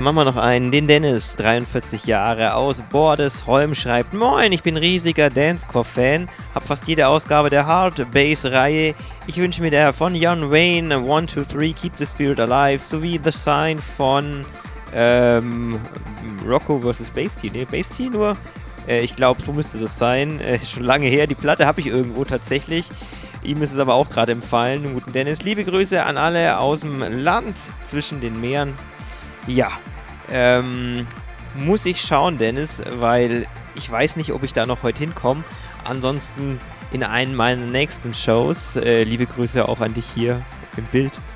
machen wir noch einen. Den Dennis, 43 Jahre, aus Bordesholm, schreibt: Moin, ich bin riesiger Dancecore-Fan, hab fast jede Ausgabe der Hard Bass-Reihe. Ich wünsche mir der von John Wayne, 1, 2, 3, Keep the Spirit Alive, sowie The Sign von Rocco vs. Basti. Ne, Basti nur? Ich glaube, so müsste das sein. Schon lange her. Die Platte habe ich irgendwo tatsächlich. Ihm ist es aber auch gerade empfallen. Den guten Dennis. Liebe Grüße an alle aus dem Land zwischen den Meeren. Ja, muss ich schauen, Dennis, weil ich weiß nicht, ob ich da noch heute hinkomme. Ansonsten in einen meiner nächsten Shows. Liebe Grüße auch an dich hier im Bild.